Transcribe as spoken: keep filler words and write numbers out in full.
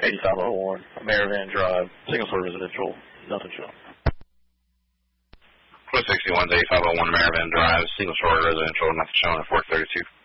eighty-five oh one, Maravan Drive, single-story residential, nothing shown. four sixty-one, eighty-five oh one, Maravan Drive, single-story residential, nothing shown at four thirty-two.